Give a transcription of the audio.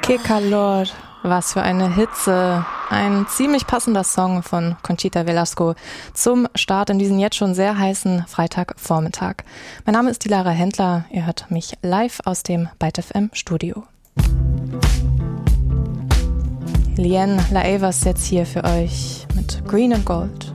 Que calor, was für eine Hitze. Ein ziemlich passender Song von Conchita Velasco zum Start in diesen jetzt schon sehr heißen Freitagvormittag. Mein Name ist Dilara Händler, ihr hört mich live aus dem Byte FM Studio. Lien Laevas jetzt hier für euch mit Green and Gold.